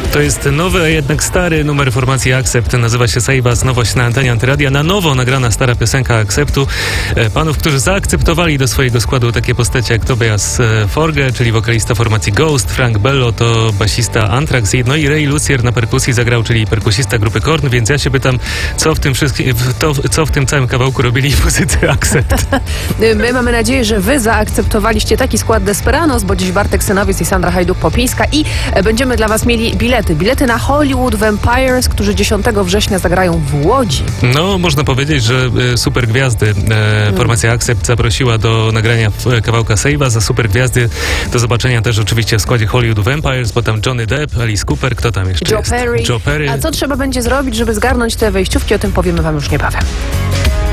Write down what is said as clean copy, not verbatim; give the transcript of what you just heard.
To jest nowy, a jednak stary numer formacji Accept. Nazywa się Save Us. Nowość na antenie Antyradia. Na nowo nagrana stara piosenka Acceptu. Panów, którzy zaakceptowali do swojego składu takie postacie jak Tobias Forge, czyli wokalista formacji Ghost, Frank Bello to basista Anthrax, no i Ray Lucier na perkusji zagrał, czyli perkusista grupy Korn, więc ja się pytam, co w tym całym kawałku robili muzycy Accept. My mamy nadzieję, że wy zaakceptowaliście taki skład Desperados, bo dziś Bartek Synowiec i Sandra Hajduk-Popińska i będziemy dla was mieli bilety na Hollywood Vampires, którzy 10 września zagrają w Łodzi. No, można powiedzieć, że super gwiazdy formacja Accept zaprosiła do nagrania kawałka Save'a. Za super gwiazdy do zobaczenia też oczywiście w składzie Hollywood Vampires, bo tam Johnny Depp, Alice Cooper, kto tam jeszcze jest? Joe Perry. A co trzeba będzie zrobić, żeby zgarnąć te wejściówki? O tym powiemy wam już niebawem.